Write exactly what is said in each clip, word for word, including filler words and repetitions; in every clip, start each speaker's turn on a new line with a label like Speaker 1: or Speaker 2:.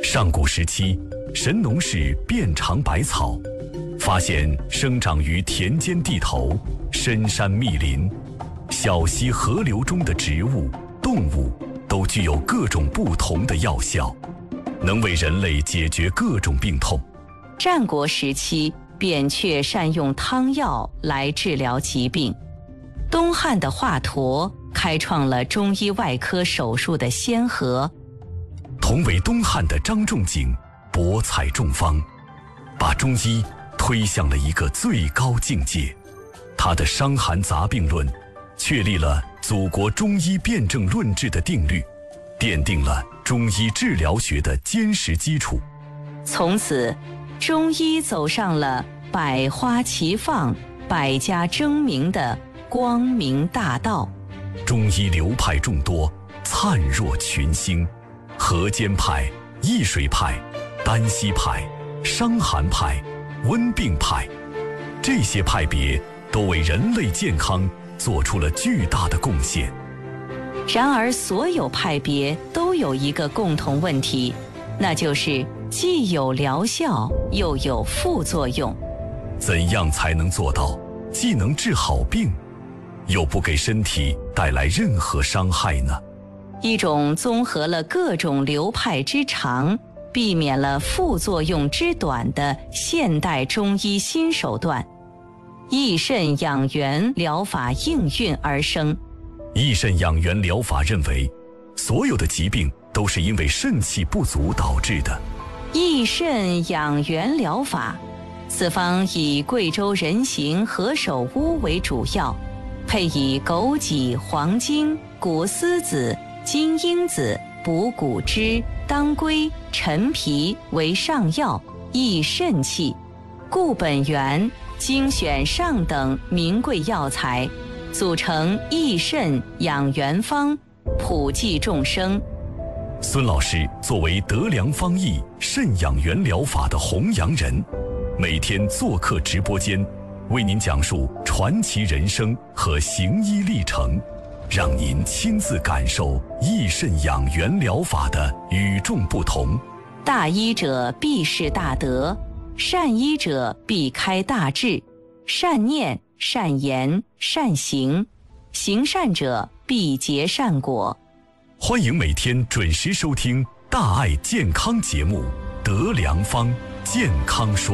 Speaker 1: 上古时期，神农氏遍尝百草，发现生长于田间地头、深山密林、小溪河流中的植物、动物都具有各种不同的药效，能为人类解决各种病痛。
Speaker 2: 战国时期，扁鹊善用汤药来治疗疾病。东汉的华佗开创了中医外科手术的先河。
Speaker 1: 同为东汉的张仲景博采众方，把中医推向了一个最高境界。他的《伤寒杂病论》确立了祖国中医辨证论治的定律，奠定了中医治疗学的坚实基础。
Speaker 2: 从此，中医走上了百花齐放、百家争鸣的光明大道。
Speaker 1: 中医流派众多，灿若群星。河间派、易水派、丹溪派、伤寒派、温病派，这些派别都为人类健康做出了巨大的贡献。
Speaker 2: 然而，所有派别都有一个共同问题，那就是既有疗效，又有副作用。
Speaker 1: 怎样才能做到既能治好病，又不给身体带来任何伤害呢？
Speaker 2: 一种综合了各种流派之长，避免了副作用之短的现代中医新手段——益肾养元疗法应运而生。
Speaker 1: 益肾养元疗法认为，所有的疾病都是因为肾气不足导致的。
Speaker 2: 益肾养元疗法，此方以贵州人形何首乌为主要，配以枸杞、黄精、谷丝子、金樱子、补骨脂、当归、陈皮为上药，益肾气。固本源，精选上等名贵药材，组成益肾养元方，普济众生。
Speaker 1: 孙老师作为德良方益肾养元疗法的弘扬人，每天做客直播间，为您讲述传奇人生和行医历程，让您亲自感受益肾养元疗法的与众不同。
Speaker 2: 大医者必是大德，善医者必开大智，善念、善言、善行，行善者必结善果。
Speaker 1: 欢迎每天准时收听大爱健康节目《德良方健康说》。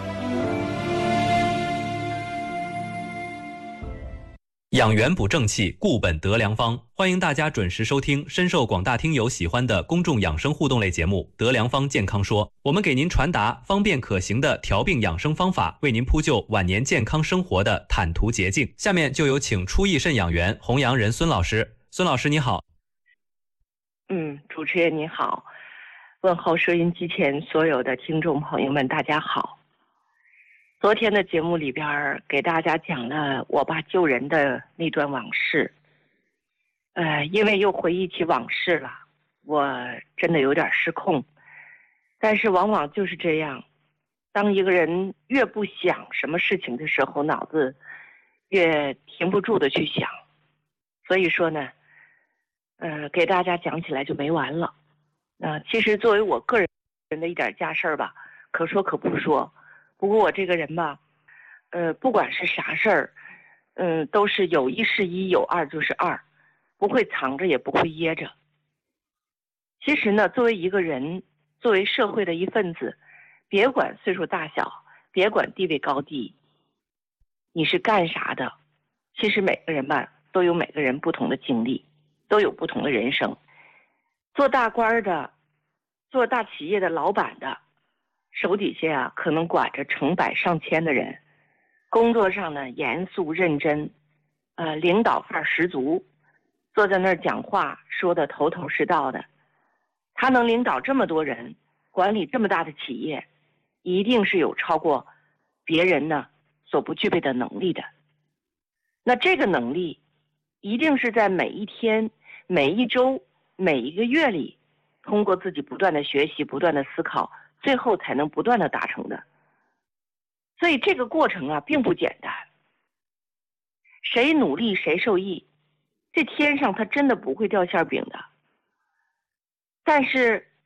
Speaker 3: 养元补正气，固本得良方。欢迎大家准时收听深受广大听友喜欢的公众养生互动类节目《德良方健康说》。我们给您传达方便可行的调病养生方法，为您铺就晚年健康生活的坦途捷径。下面就有请出益肾养元弘扬人孙老师。孙老师你好。
Speaker 4: 嗯，主持人你好，问候收音机前所有的听众朋友们，大家好。昨天的节目里边给大家讲了我爸救人的那段往事，呃，因为又回忆起往事了，我真的有点失控。但是往往就是这样，当一个人越不想什么事情的时候，脑子越停不住的去想。所以说呢，呃，给大家讲起来就没完了。呃，其实作为我个人的一点家事儿吧，可说可不说。不过我这个人吧，呃，不管是啥事儿，嗯，都是有一是一，有二就是二，不会藏着，也不会掖着。其实呢，作为一个人，作为社会的一份子，别管岁数大小，别管地位高低，你是干啥的，其实每个人吧，都有每个人不同的经历，都有不同的人生。做大官的，做大企业的老板的，手底下啊，可能管着成百上千的人，工作上呢严肃认真，呃，领导范儿十足，坐在那儿讲话说的头头是道的。他能领导这么多人，管理这么大的企业，一定是有超过别人呢所不具备的能力的。那这个能力，一定是在每一天、每一周、每一个月里，通过自己不断的学习、不断的思考，最后才能不断的达成的。所以这个过程啊并不简单，谁努力谁受益，这天上它真的不会掉馅饼的。但是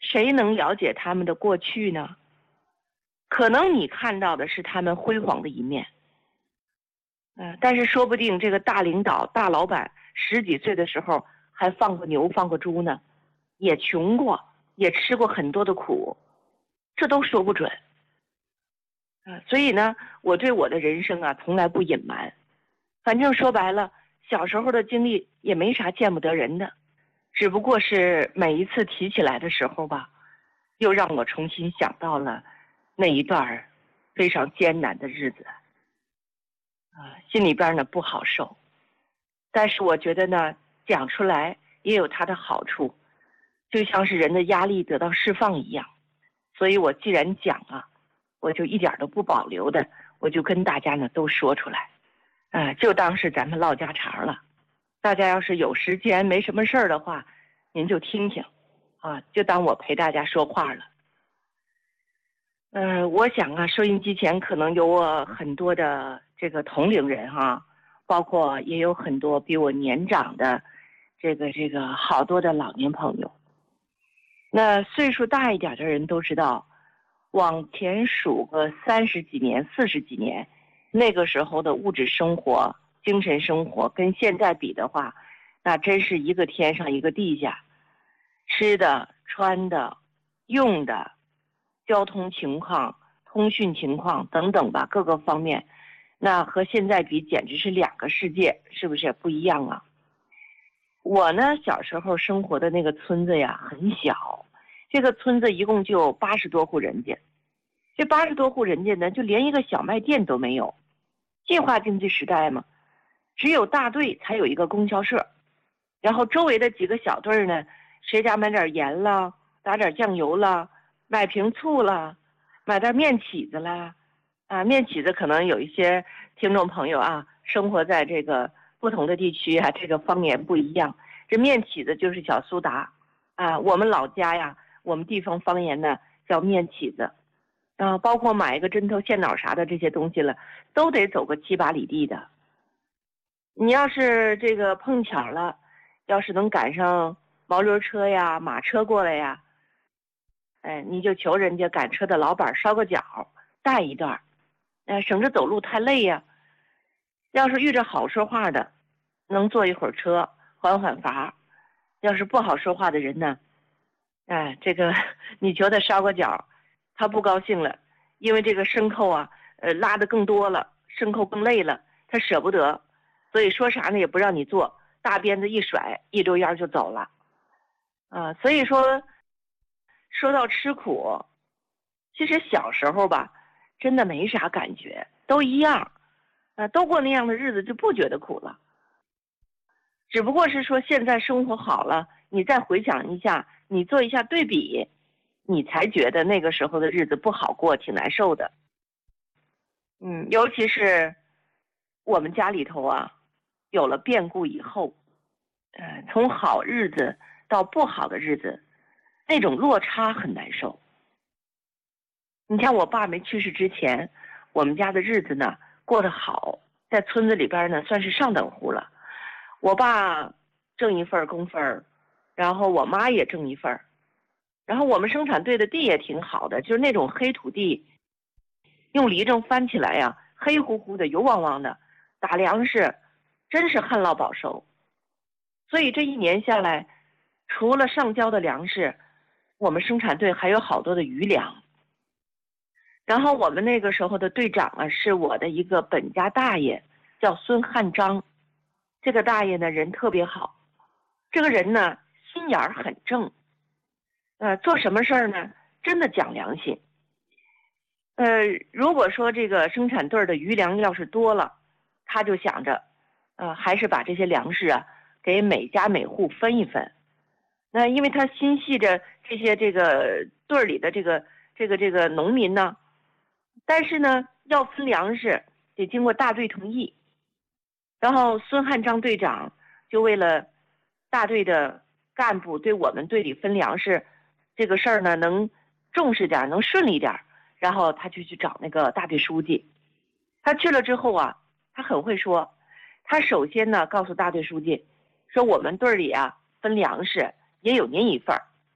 Speaker 4: 谁能了解他们的过去呢？可能你看到的是他们辉煌的一面，呃，但是说不定这个大领导、大老板十几岁的时候还放过牛、放过猪呢，也穷过，也吃过很多的苦，这都说不准。呃，所以呢，我对我的人生啊，从来不隐瞒。反正说白了，小时候的经历也没啥见不得人的，只不过是每一次提起来的时候吧，又让我重新想到了那一段非常艰难的日子，啊，心里边呢不好受。但是我觉得呢，讲出来也有它的好处，就像是人的压力得到释放一样。所以我既然讲啊，我就一点都不保留的，我就跟大家呢都说出来，啊、呃，就当是咱们唠家常了。大家要是有时间没什么事儿的话，您就听听，啊，就当我陪大家说话了。嗯、呃，我想啊，收音机前可能有我很多的这个同龄人哈、啊，包括也有很多比我年长的，这个这个好多的老年朋友。那岁数大一点的人都知道，往前数个三十几年、四十几年，那个时候的物质生活、精神生活跟现在比的话，那真是一个天上一个地下。吃的、穿的、用的、交通情况、通讯情况等等吧，各个方面，那和现在比简直是两个世界，是不是不一样啊？我呢，小时候生活的那个村子呀，很小，这个村子一共就八十多户人家，这八十多户人家呢，就连一个小卖店都没有。计划经济时代嘛，只有大队才有一个供销社，然后周围的几个小队呢，谁家买点盐了，打点酱油了，买瓶醋了，买点面起子了，啊，面起子可能有一些听众朋友啊，生活在这个不同的地区啊，这个方言不一样。这面起子就是小苏打，啊，我们老家呀，我们地方方言呢叫面起子，啊，包括买一个针头线脑啥的这些东西了，都得走个七八里地的。你要是这个碰巧了，要是能赶上毛驴车呀、马车过来呀，哎，你就求人家赶车的老板捎个脚，带一段，哎，省着走路太累呀。要是遇着好说话的，能坐一会儿车，缓缓乏；要是不好说话的人呢，哎，这个你求他捎个脚，他不高兴了，因为这个牲口啊，呃，拉得更多了，牲口更累了，他舍不得，所以说啥呢也不让你做，大鞭子一甩，一溜烟就走了，啊，所以说，说到吃苦，其实小时候吧，真的没啥感觉，都一样。啊，都过那样的日子就不觉得苦了，只不过是说现在生活好了，你再回想一下，你做一下对比，你才觉得那个时候的日子不好过，挺难受的。嗯，尤其是我们家里头啊，有了变故以后，呃，从好日子到不好的日子，那种落差很难受。你像我爸没去世之前，我们家的日子呢过得好，在村子里边呢算是上等户了。我爸挣一份工分，然后我妈也挣一份，然后我们生产队的地也挺好的，就是那种黑土地，用犁正翻起来呀，黑乎乎的油汪汪的，打粮食真是旱涝保收。所以这一年下来，除了上交的粮食，我们生产队还有好多的余粮。然后我们那个时候的队长啊，是我的一个本家大爷，叫孙汉章。这个大爷呢人特别好，这个人呢心眼儿很正，呃，做什么事儿呢真的讲良心。呃，如果说这个生产队的余粮要是多了，他就想着，呃，还是把这些粮食啊给每家每户分一分。那因为他心系着这些这个队里的这个这个这个农民呢。但是呢，要分粮食得经过大队同意，然后孙汉章队长就为了大队的干部对我们队里分粮食这个事儿呢能重视点，能顺利点，然后他就去找那个大队书记。他去了之后啊，他很会说，他首先呢告诉大队书记说，我们队里啊分粮食也有您一份儿，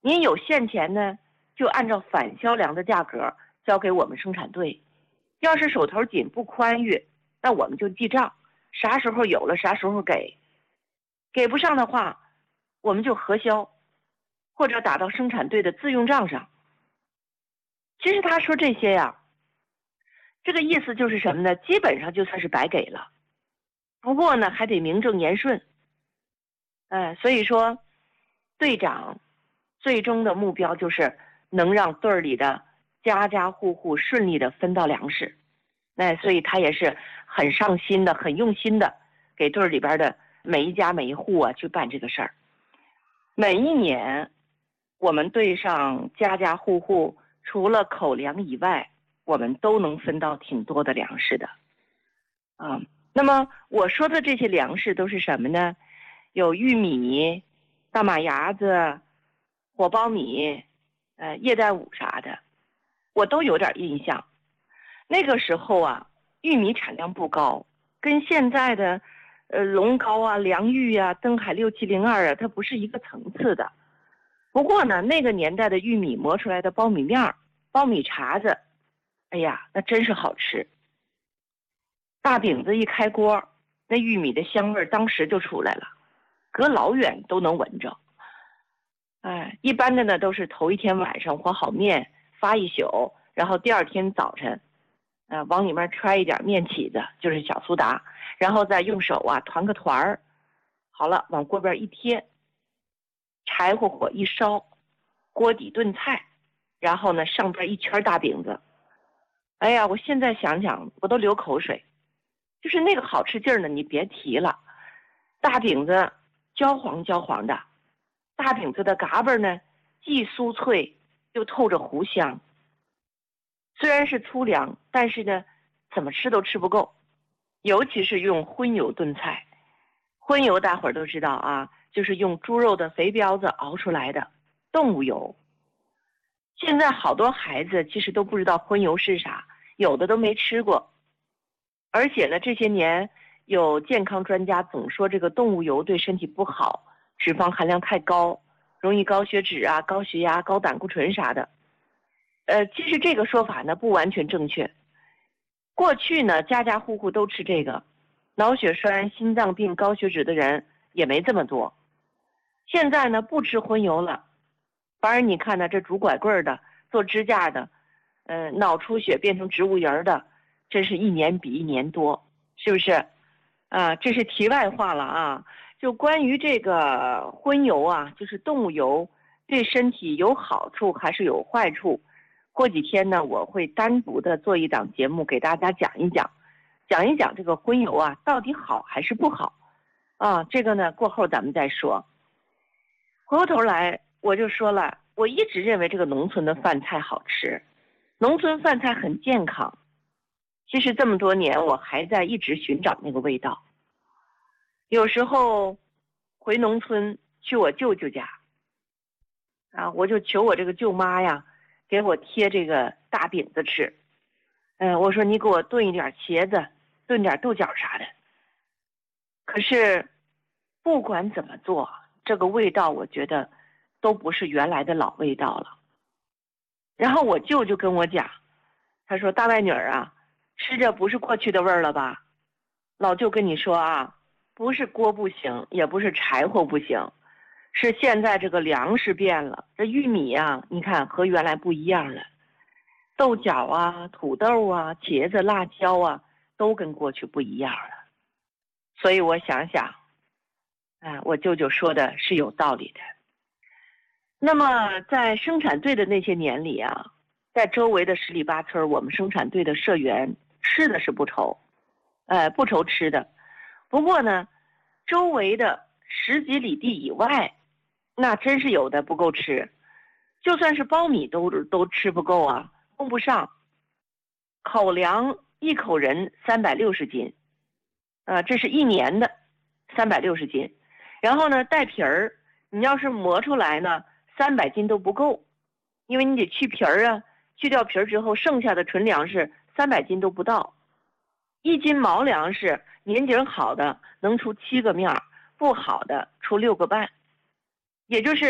Speaker 4: 您有现钱呢，就按照返销粮的价格交给我们生产队。要是手头紧不宽裕，那我们就记账，啥时候有了啥时候给，给不上的话，我们就核销，或者打到生产队的自用账上。其实他说这些呀，这个意思就是什么呢？基本上就算是白给了，不过呢还得名正言顺。呃，所以说队长最终的目标就是能让队里的家家户户顺利的分到粮食。那所以他也是很上心的，很用心的给队里边的每一家每一户啊去办这个事儿。每一年我们队上家家户户除了口粮以外，我们都能分到挺多的粮食的啊。那么我说的这些粮食都是什么呢？有玉米、大马牙子、火苞米、呃叶氮五啥的，我都有点印象。那个时候啊，玉米产量不高，跟现在的呃龙高啊、良玉啊、登海六七零二啊，它不是一个层次的。不过呢，那个年代的玉米磨出来的苞米面儿、苞米碴子，哎呀，那真是好吃。大饼子一开锅，那玉米的香味当时就出来了，隔老远都能闻着。哎，一般的呢都是头一天晚上和好面发一宿，然后第二天早晨，呃，往里面揣一点面起子，就是小苏打，然后再用手啊团个团儿，好了往锅边一贴，柴火火一烧，锅底炖菜，然后呢上边一圈大饼子。哎呀，我现在想想我都流口水，就是那个好吃劲儿呢，你别提了。大饼子焦黄焦黄的，大饼子的嘎巴呢既酥脆又透着糊香。虽然是粗粮，但是呢怎么吃都吃不够，尤其是用荤油炖菜。荤油大伙儿都知道啊，就是用猪肉的肥膘子熬出来的动物油。现在好多孩子其实都不知道荤油是啥，有的都没吃过。而且呢，这些年有健康专家总说这个动物油对身体不好，脂肪含量太高，容易高血脂啊、高血压、高胆固醇啥的。呃，其实这个说法呢不完全正确。过去呢，家家户户都吃这个，脑血栓、心脏病、高血脂的人也没这么多。现在呢，不吃荤油了，反而你看呢，这拄拐棍的、做支架的，呃，脑出血变成植物人的，真是一年比一年多，是不是？啊，这是题外话了啊。就关于这个荤油啊，就是动物油，对身体有好处还是有坏处？过几天呢，我会单独的做一档节目给大家讲一讲，讲一讲这个荤油啊到底好还是不好啊？这个呢过后咱们再说。回过头来我就说了，我一直认为这个农村的饭菜好吃，农村饭菜很健康。其实这么多年我还在一直寻找那个味道。有时候回农村去我舅舅家啊，我就求我这个舅妈呀给我贴这个大饼子吃。嗯，我说你给我炖一点茄子，炖点豆角啥的。可是不管怎么做，这个味道我觉得都不是原来的老味道了。然后我舅就跟我讲，他说大外女儿啊，吃着不是过去的味儿了吧？老舅跟你说啊，不是锅不行，也不是柴火不行，是现在这个粮食变了，这玉米啊，你看和原来不一样了，豆角啊、土豆啊、茄子、辣椒啊，都跟过去不一样了。所以我想想，啊，我舅舅说的是有道理的。那么在生产队的那些年里啊，在周围的十里八村，我们生产队的社员吃的是不愁，呃，不愁吃的。不过呢，周围的十几里地以外，那真是有的不够吃，就算是苞米都都吃不够啊，供不上。口粮一口人三百六十斤，呃，这是一年的三百六十斤。然后呢，带皮儿，你要是磨出来呢，三百斤都不够，因为你得去皮儿啊，去掉皮儿之后，剩下的纯粮食三百斤都不到。一斤毛粮食年景好的能出七个面，不好的出六个半，也就是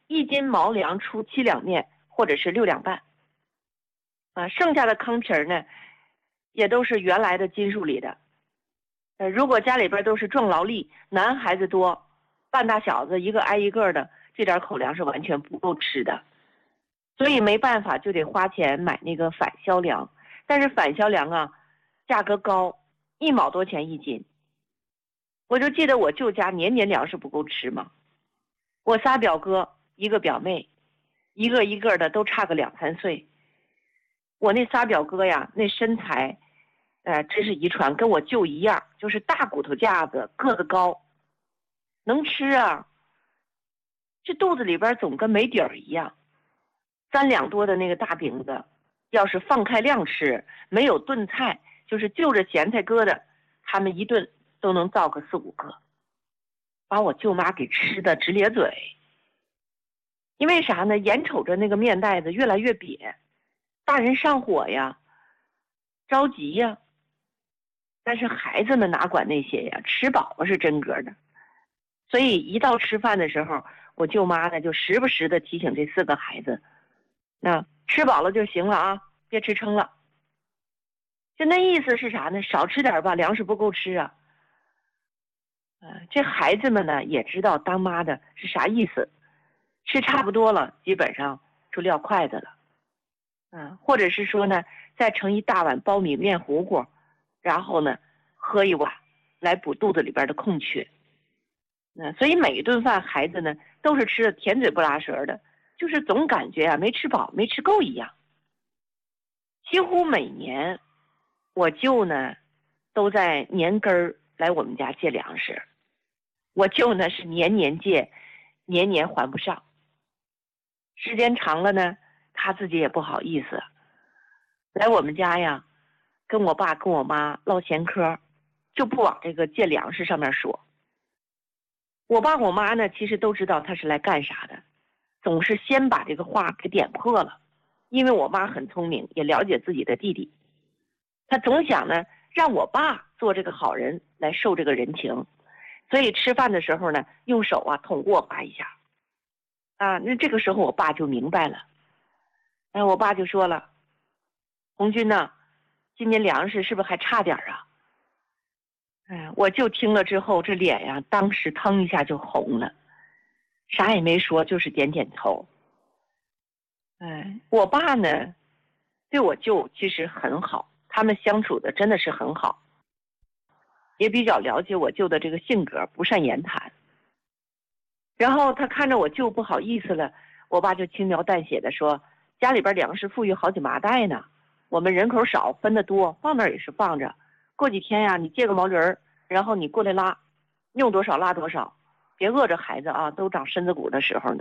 Speaker 4: 一斤毛粮出七两面或者是六两半。啊，剩下的糠皮儿呢，也都是原来的金属里的。呃，如果家里边都是壮劳力，男孩子多，半大小子一个挨一个的，这点口粮是完全不够吃的。所以没办法，就得花钱买那个返销粮。但是返销粮啊，价格高，一毛多钱一斤。我就记得我舅家年年粮食不够吃嘛。我仨表哥，一个表妹，一个一个的都差个两三岁。我那仨表哥呀，那身材，呃，真是遗传，跟我舅一样，就是大骨头架子，个子高，能吃啊。这肚子里边总跟没底儿一样。三两多的那个大饼子，要是放开量吃，没有炖菜，就是就着咸菜疙瘩，他们一顿都能造个四五个，把我舅妈给吃的直咧嘴。因为啥呢？眼瞅着那个面袋子越来越瘪，大人上火呀，着急呀。但是孩子们哪管那些呀，吃饱了是真格的。所以一到吃饭的时候，我舅妈呢就时不时的提醒这四个孩子，那吃饱了就行了啊，别吃撑了。就那意思是啥呢？少吃点吧，粮食不够吃啊。呃，这孩子们呢也知道当妈的是啥意思，吃差不多了，基本上就撂筷子了。嗯、呃，或者是说呢，再盛一大碗苞米面糊糊，然后呢喝一碗，来补肚子里边的空缺。嗯、呃，所以每一顿饭孩子呢都是吃的甜嘴不拉舌的，就是总感觉啊没吃饱没吃够一样。几乎每年我舅呢都在年根儿来我们家借粮食，我舅呢是年年借，年年还不上。时间长了呢，他自己也不好意思来我们家呀，跟我爸跟我妈唠闲嗑，就不往这个借粮食上面说。我爸我妈呢其实都知道他是来干啥的，总是先把这个话给点破了。因为我妈很聪明，也了解自己的弟弟，她总想呢让我爸做这个好人来受这个人情，所以吃饭的时候呢用手啊捅过我爸一下啊。那这个时候我爸就明白了，哎，我爸就说了，红军呢今年粮食是不是还差点啊？哎，我就听了之后这脸呀当时腾一下就红了，啥也没说，就是点点头。哎，我爸呢对我舅其实很好，他们相处的真的是很好，也比较了解我舅的这个性格，不善言谈。然后他看着我舅不好意思了，我爸就轻描淡写的说，家里边粮食富裕好几麻袋呢，我们人口少，分得多，放那儿也是放着，过几天呀你借个毛驴儿，然后你过来拉，用多少拉多少，别饿着孩子啊，都长身子骨的时候呢。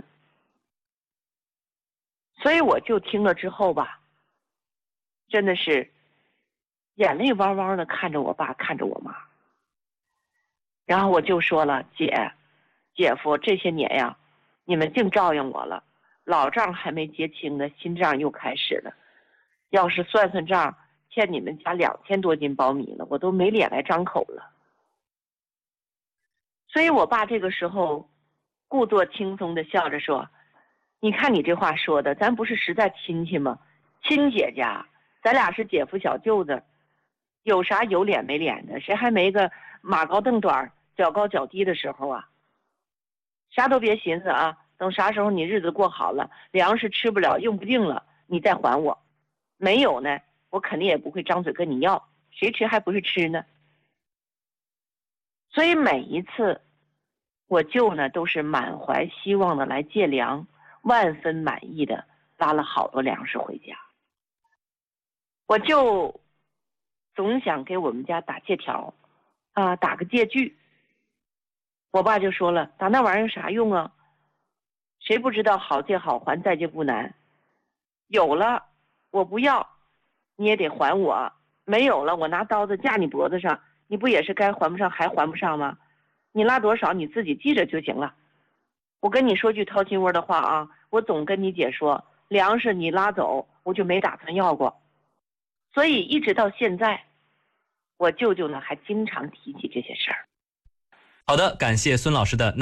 Speaker 4: 所以我就听了之后吧，真的是眼泪汪汪的看着我爸看着我妈。然后我就说了，姐姐夫这些年呀你们净照应我了，老账还没结清呢，新账又开始了，要是算算账欠你们家两千多斤苞米了，我都没脸来张口了。所以我爸这个时候故作轻松的笑着说，你看你这话说的，咱不是实在亲戚吗？亲姐家，咱俩是姐夫小舅子，有啥有脸没脸的？谁还没个马高凳短脚高脚低的时候啊？啥都别寻思啊，等啥时候你日子过好了，粮食吃不了用不定了，你再还我。没有呢，我肯定也不会张嘴跟你要，谁吃还不是吃呢？所以每一次我舅呢都是满怀希望的来借粮，万分满意的拉了好多粮食回家。我舅总想给我们家打借条啊，打个借据。我爸就说了，打那玩意儿有啥用啊？谁不知道好借好还，再借不难？有了我不要你也得还我，没有了我拿刀子架你脖子上，你不也是该还不上还还不上吗？你拉多少你自己记着就行了。我跟你说句掏心窝的话啊，我总跟你姐说，粮食你拉走我就没打算要过。所以一直到现在，我舅舅呢还经常提起这些事儿。
Speaker 3: 好的，感谢孙老师的